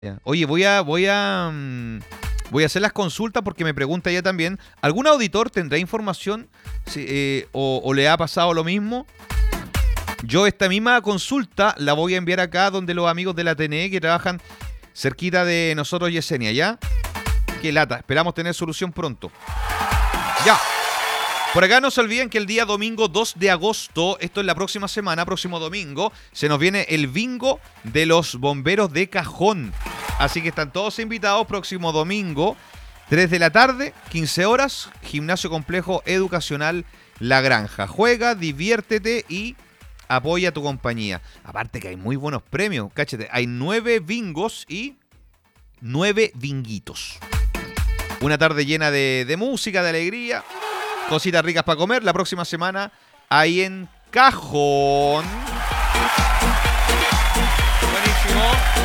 Ya. Oye, voy a hacer las consultas porque me pregunta ella también. ¿Algún auditor tendrá información o le ha pasado lo mismo? Yo esta misma consulta la voy a enviar acá donde los amigos de la TNE que trabajan cerquita de nosotros, Yesenia, ¿ya? Qué lata, esperamos tener solución pronto. Ya. Por acá no se olviden que el día domingo 2 de agosto, esto es la próxima semana, próximo domingo, se nos viene el bingo de los bomberos de Cajón. Así que están todos invitados, próximo domingo, 3 de la tarde, 15 horas, Gimnasio Complejo Educacional La Granja. Juega, diviértete y apoya a tu compañía. Aparte que hay muy buenos premios, cáchate, hay 9 bingos y 9 binguitos. Una tarde llena de música, de alegría, cositas ricas para comer. La próxima semana ahí en Cajón. Buenísimo.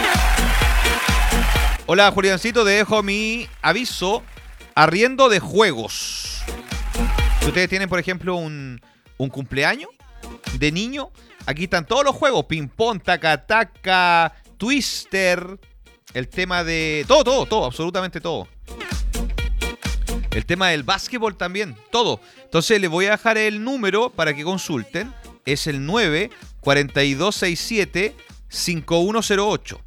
Hola, Juliancito, te dejo mi aviso. Arriendo de juegos. Si ustedes tienen, por ejemplo, un cumpleaños de niño, aquí están todos los juegos. Ping-pong, taca-taca, twister. El tema de... Todo, absolutamente todo. El tema del básquetbol también, todo. Entonces les voy a dejar el número para que consulten. Es el 9-4267-5108.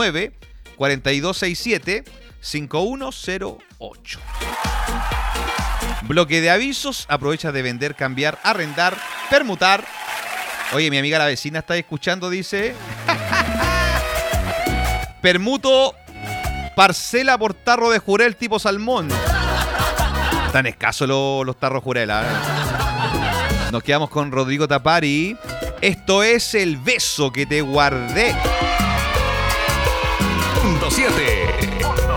9-4267-5108. Bloque de avisos. Aprovecha de vender, cambiar, arrendar, permutar. Oye, mi amiga la vecina está escuchando, dice... Permuto parcela por tarro de jurel tipo salmón. Tan escasos los tarros jurela. Nos quedamos con Rodrigo Tapari. Esto es El beso que te guardé. .7